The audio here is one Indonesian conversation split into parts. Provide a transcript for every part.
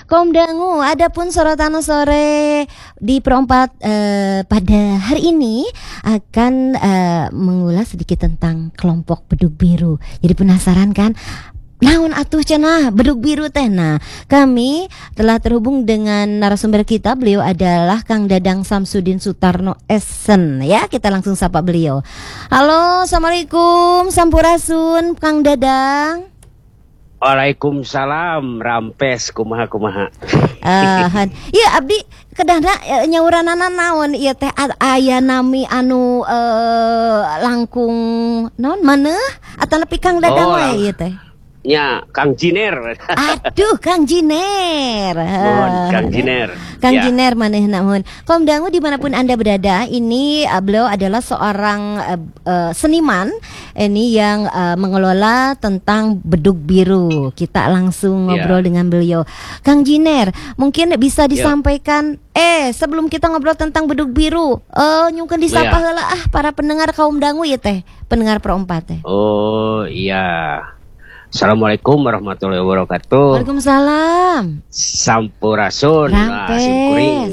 Komdangu, adapun sorotan sore di Perempat pada hari ini akan mengulas sedikit tentang kelompok bedug biru. Jadi penasaran kan? Naon atuh cenah bedug biru teh. Nah, kami telah terhubung dengan narasumber kita. Beliau adalah Kang Dadang Samsudin Sutarno Esen. Ya, kita langsung sapa beliau. Halo, assalamualaikum, sampurasun, Kang Dadang. Waalaikumsalam, rampes kumaha. Ya abdi kedahna nyauranana naon ieu teh aya nami anu langkung naon maneh atawa nepi Kang Dadang we ieu teh. Ya, Kang Jiner. Aduh, Kang Jiner. Kang Jiner. Kang Jiner manehna mun. Komdangu dimanapun Anda berada, ini beliau adalah seorang seniman ini yang mengelola tentang bedug biru. Kita langsung ngobrol dengan beliau. Kang Jiner, mungkin bisa disampaikan sebelum kita ngobrol tentang bedug biru, nyungkeun disapa heula para pendengar kaum dangu ya teh, pendengar Perempat teh. Oh, iya. Assalamualaikum warahmatullahi wabarakatuh. Waalaikumsalam. Sampurasun. Rampes.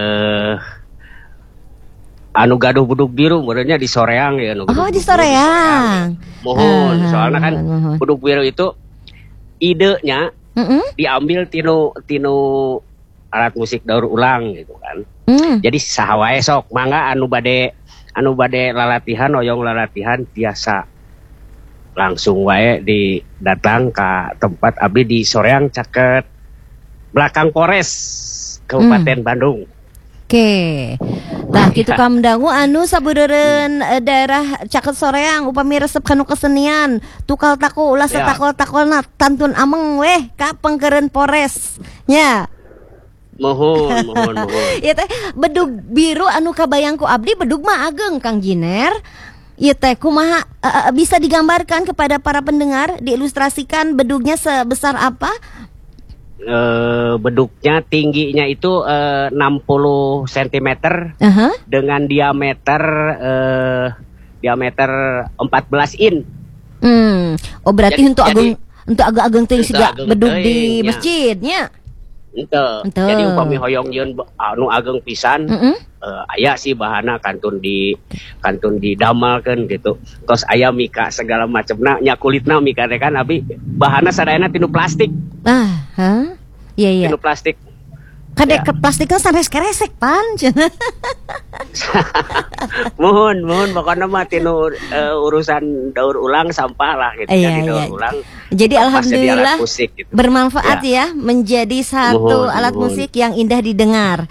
Anu gaduh bedug biru menurutnya di Soreang ya. Di Soreang. Mohon, soalnya kan bedug biru itu idenya diambil tinu alat musik daur ulang gitu kan. Jadi saha wae sok mangga anu bade lalatihan oyong lalatihan biasa langsung wae datang ke tempat abdi di Soreang caket belakang Polres Kabupaten Bandung. Oke. Nah, kitu Komdangu anu sabeureureun daerah caket Soreang upami resep kanu kesenian tukal taku ulah satakol-takolna tantun ameng weh ka pengkeureun Polres nya. Mohon. Ieu teh bedug biru anu kabayangku abdi bedug mah ageng Kang Jiner. Ieu teh kumaha bisa digambarkan kepada para pendengar, diilustrasikan bedugnya sebesar apa? Bedugnya tingginya itu 60 cm dengan diameter 14 in. Oh berarti untuk ageng teh siga bedug di masjidnya. Ente. Jadi upami hoyong yeun anu ageng pisan, aya sih bahana kantun didamelkeun gitu. Tos aya mika segala macemna nya kulitna mika teh kan abi bahana sadayana tinu plastik. Iya. Tinu plastik. Kadek plastiknya sanes keresek pan. Mohon pokoknya mah tinu urusan daur ulang sampah lah gitu. Jadi daur ulang. Jadi alhamdulillah musik, gitu. Bermanfaat ya menjadi satu alat musik yang indah didengar.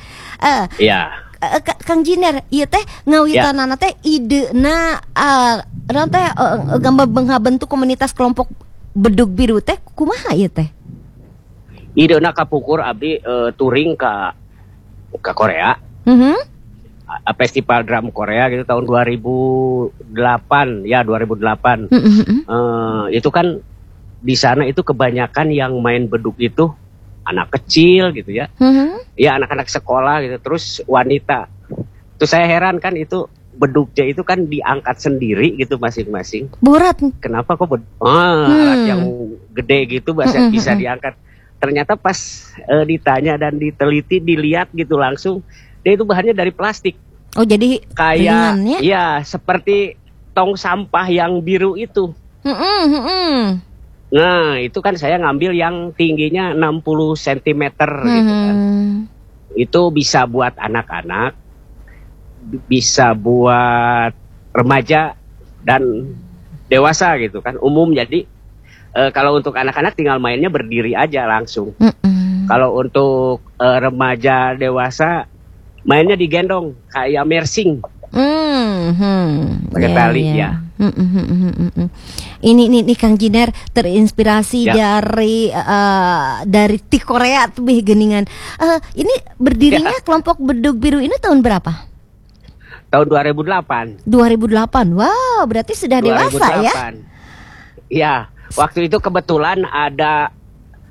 Kang Jiner, ieu teh ngawitanana teh idena teh gambar bentuk komunitas kelompok bedug biru teh kumaha ieu teh? Idena kapukur abdi touring ka Korea. Festival drum Korea gitu tahun 2008 ya 2008. Itu kan di sana itu kebanyakan yang main bedug itu anak kecil gitu ya. Ya anak-anak sekolah gitu, terus wanita. Terus saya heran kan itu bedugnya itu kan diangkat sendiri gitu masing-masing. Berat. Kenapa kok alat yang gede gitu bisa diangkat. Ternyata pas ditanya dan diteliti dilihat gitu langsung dia itu bahannya dari plastik. Oh jadi kayak ya seperti tong sampah yang biru itu. Nah itu kan saya ngambil yang tingginya 60 cm gitu kan. Itu bisa buat anak-anak, bisa buat remaja dan dewasa gitu kan, umum. Jadi kalau untuk anak-anak tinggal mainnya berdiri aja langsung. Kalau untuk remaja dewasa mainnya digendong kayak mersing. Pakai tali ya. Ini Kang Jiner terinspirasi dari ti Korea tuh geningan. Ini berdirinya kelompok bedug biru ini tahun berapa? Tahun 2008. 2008. Wow, berarti sudah 2008. Dewasa ya? Iya, waktu itu kebetulan ada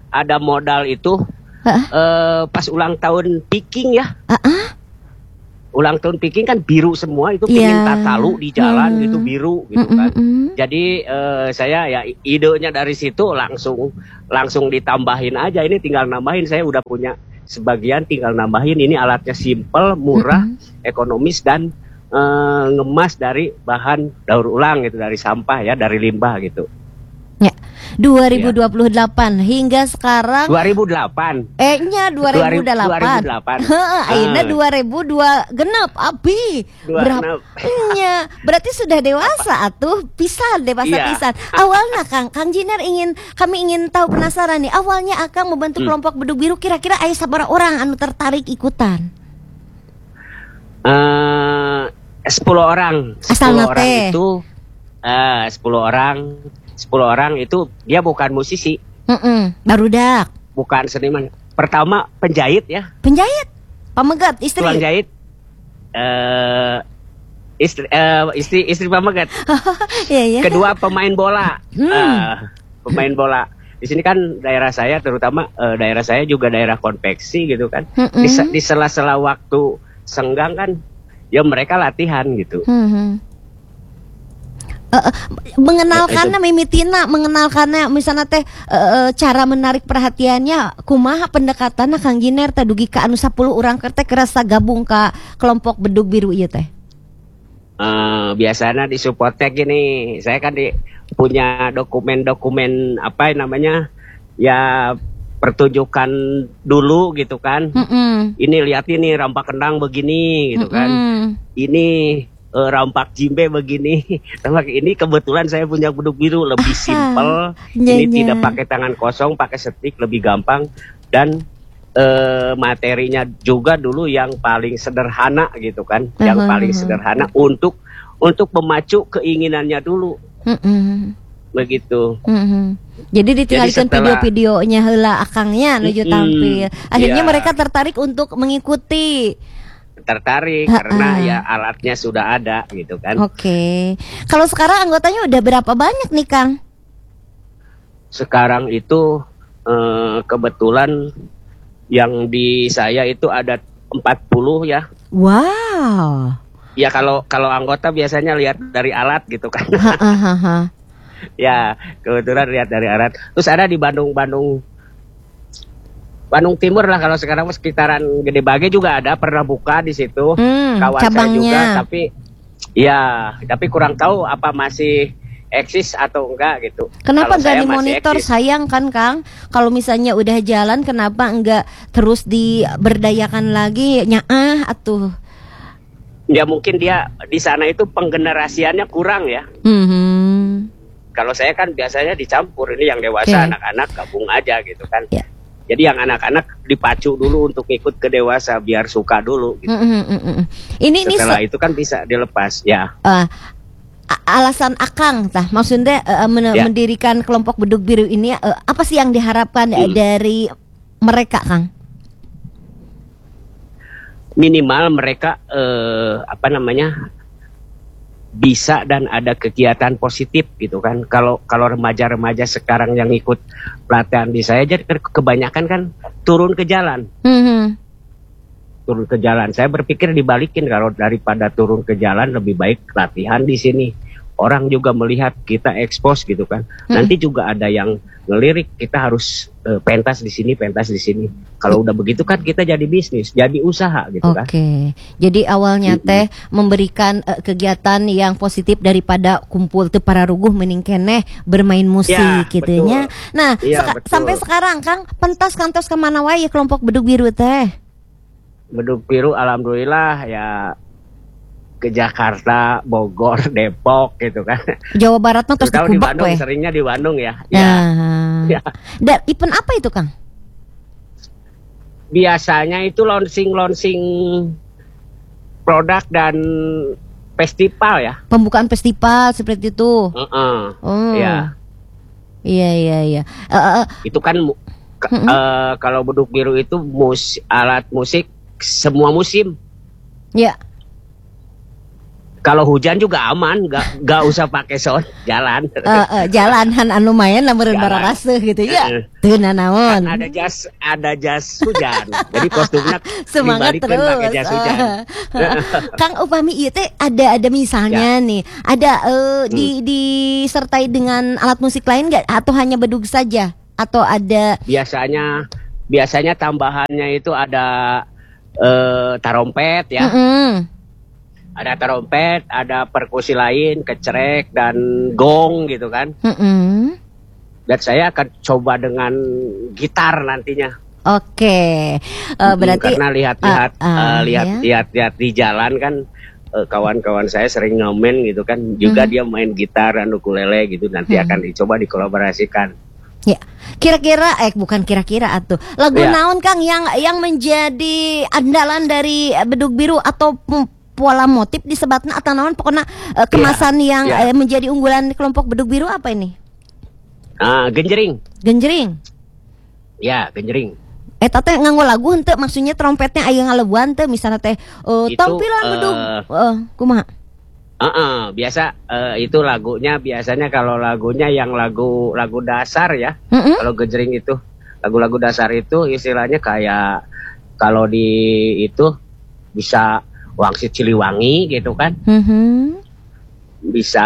modal itu pas ulang tahun Peking ya. ulang tahun Piking kan biru semua, itu pingin tatalu di jalan gitu biru gitu kan. Jadi saya ya idenya dari situ langsung ditambahin aja, ini tinggal nambahin, saya udah punya sebagian, tinggal nambahin. Ini alatnya simple, murah, ekonomis, dan ngemas dari bahan daur ulang gitu, dari sampah ya, dari limbah gitu. Ya, 2028 hingga sekarang 2008. nya 2008. Akhirnya 2002 genap abi. Berapanya? Berarti sudah dewasa atuh, pisan dewasa pisan. Awalnya Kang Jiner kami ingin tahu, penasaran nih. Awalnya Akang membentuk kelompok Bedug Biru, kira-kira aya sabaraha orang anu tertarik ikutan? 10 orang. 10 orang itu 10 orang itu dia bukan musisi. Barudak. Bukan seniman. Pertama penjahit ya. Penjahit. Pamegat, istri. Tukang jahit. Istri pamegat. Iya. Kedua pemain bola. Pemain bola. Di sini kan daerah saya, terutama daerah saya juga daerah konveksi gitu kan. Di sela-sela waktu senggang kan ya mereka latihan gitu. Mengenalkannya mimitina, mengenalkannya misalnya teh cara menarik perhatiannya kumaha pendekatannya Kang Jiner teh dugi ka anu 10 urang teh kerasa gabung ka kelompok Bedug Biru ieu teh. Biasanya disupport teh gini, saya kan punya dokumen apa namanya ya, pertunjukan dulu gitu kan. Ini lihat ini rampak kendang begini gitu kan. Ini rampak jimbe begini. Ini kebetulan saya punya Bedug Biru, lebih simpel. Ini tidak pakai tangan kosong, pakai setik, lebih gampang. Dan materinya juga dulu yang paling sederhana gitu kan. Yang paling sederhana untuk memacu keinginannya dulu. Begitu. Jadi ditinggalkan video-videonya heula Akangnya nuju tampil. Akhirnya mereka tertarik untuk mengikuti. Karena ya alatnya sudah ada gitu kan. Oke. Kalau sekarang anggotanya udah berapa banyak nih Kang? Sekarang itu kebetulan yang di saya itu ada 40 ya. Wow. Ya kalau anggota biasanya lihat dari alat gitu kan. Ya kebetulan lihat dari alat. Terus ada di Bandung Timur lah, kalau sekarang sekitaran Gede Bage juga ada, pernah buka di situ. Kawan cabangnya. saya juga, tapi kurang tahu apa masih eksis atau enggak gitu. Kenapa enggak dimonitor? Sayang kan Kang, kalau misalnya udah jalan kenapa enggak terus diberdayakan lagi? Nyaah atuh. Ya mungkin dia di sana itu penggenerasiannya kurang ya. Kalau saya kan biasanya dicampur, ini yang dewasa, anak-anak gabung aja gitu kan. Jadi yang anak-anak dipacu dulu untuk ikut ke dewasa biar suka dulu gitu. Setelah itu kan bisa dilepas ya. Alasan Akang tah maksudnya mendirikan kelompok Bedug Biru ini apa sih yang diharapkan dari mereka Kang? Minimal mereka bisa dan ada kegiatan positif gitu kan. Kalau remaja-remaja sekarang yang ikut pelatihan di saya, jadi kebanyakan kan turun ke jalan. Turun ke jalan. Saya berpikir dibalikin, kalau daripada turun ke jalan lebih baik latihan di sini. Orang juga melihat kita expose gitu kan. Nanti juga ada yang ngelirik, kita harus pentas di sini, pentas di sini. Kalau udah begitu kan kita jadi bisnis, jadi usaha gitu kan. Oke. Jadi awalnya teh memberikan kegiatan yang positif daripada kumpul teu para ruguh mending keneh bermain musik gitu nya. Nah, sampai sekarang Kang pentas kantos kemana wae kelompok Bedug Biru teh? Bedug Biru alhamdulillah ya ke Jakarta, Bogor, Depok gitu kan. Jawa Barat mah terus di Bandung, seringnya di Bandung ya. Dan event apa itu Kang? Biasanya itu launching produk dan festival ya. Pembukaan festival seperti itu. Ya. Iya. Itu kan kalau Bedug Biru itu alat musik semua musim. Ya. Kalau hujan juga aman, nggak usah pakai sound, jalan. Jalan han anu main lamun bararaseuh gitu ya. Teu nanaon. Kan ada jas hujan. Jadi kostumnya semangat terus pakai jas hujan. Kang upami ieu teh ada misalnya nih, ada disertai dengan alat musik lain nggak atau hanya bedug saja atau ada? Biasanya tambahannya itu ada tarompet ya. Ada tarompet, ada perkusi lain, kecerek dan gong gitu kan. Dan saya akan coba dengan gitar nantinya. Oke. Berarti karena lihat di jalan kan kawan-kawan saya sering ngomen gitu kan, juga dia main gitar dan ukulele gitu, nanti akan dicoba dikolaborasikan. Ya, kira-kira bukan kira-kira atuh. Lagu naon Kang yang menjadi andalan dari Bedug Biru atau pola motif disebatna atau naon pokoknya kemasan yang menjadi unggulan kelompok Bedug Biru apa ini? Genjering. Genjering. Ya, genjering. Eta teh nganggo lagu henteu maksudnya trompetnya aya ngalebuan teh misalnya teh tampilan bedug. Kumaha? Biasa itu lagunya biasanya kalau lagunya yang lagu dasar ya. Kalau genjering itu lagu-lagu dasar itu istilahnya kayak kalau di itu bisa Wangsit Ciliwangi gitu kan. Bisa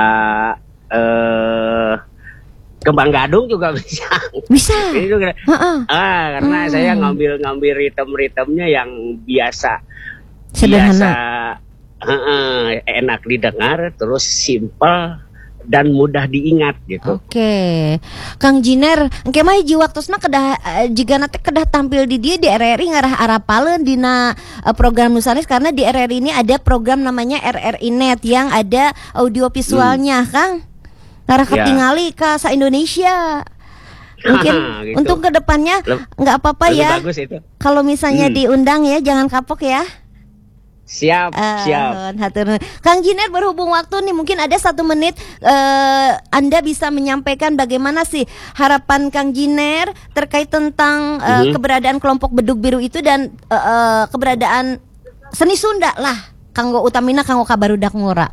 Kembang Gadung juga bisa. Itu karena saya ngambil ritme-ritmenya yang biasa. Sederhana. Enak didengar, terus simple dan mudah diingat gitu. Oke. Kang Jiner, engke mah hiji waktosna kedah jigana teh kedah tampil di dia di RRI ngarah arapaleun dina program nusanis karena di RRI ini ada program namanya RRI Net yang ada audio visualnya, Kang. Ngarah ketingali ka sa-Indonesia. Mungkin gitu. Untuk kedepannya nggak apa-apa ya. Kalau misalnya diundang ya, jangan kapok ya. Siap. Kang Jiner, berhubung waktu nih mungkin ada 1 menit Anda bisa menyampaikan bagaimana sih harapan Kang Jiner terkait tentang keberadaan kelompok Bedug Biru itu dan keberadaan seni Sunda lah kanggo utamina kanggo kabarudak ngora.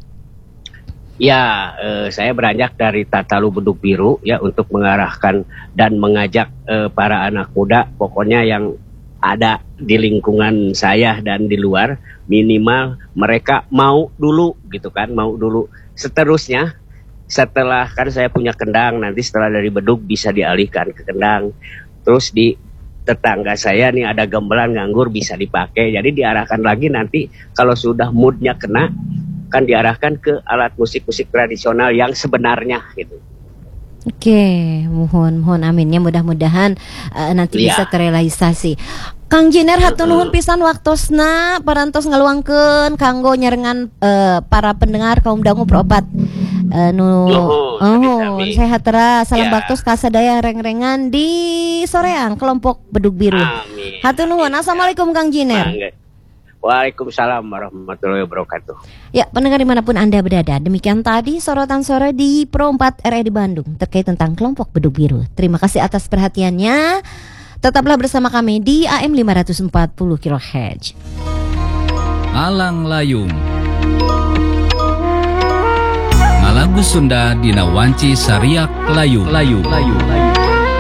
Ya, saya beranjak dari Tatalu Bedug Biru ya untuk mengarahkan dan mengajak para anak muda pokoknya yang ada di lingkungan saya dan di luar, minimal mereka mau dulu gitu kan, mau dulu. Seterusnya setelah kan saya punya kendang, nanti setelah dari bedug bisa dialihkan ke kendang. Terus di tetangga saya nih ada gamelan nganggur bisa dipakai, jadi diarahkan lagi nanti kalau sudah moodnya kena kan diarahkan ke alat musik-musik tradisional yang sebenarnya gitu. Oke, mohon aminnya mudah-mudahan nanti bisa terrealisasi. Kang Jiner hatur nuhun pisan waktosna parantos ngaluangkeun kanggo nyarengan para pendengar kaum dangu perobat sehat tera salam baktos ka sadaya reng-rengan di soreang kelompok Bedug Biru. Hatur nuhun. Assalamualaikum Kang Jiner. Waalaikumsalam warahmatullahi wabarakatuh. Ya, pendengar dimanapun Anda berada, demikian tadi sorotan sore di Pro 4 RRI Bandung terkait tentang kelompok Bedug Biru. Terima kasih atas perhatiannya. Tetaplah bersama kami di AM 540 kHz. Alang Layung Ngalagu Sunda dina wanci sariak layung.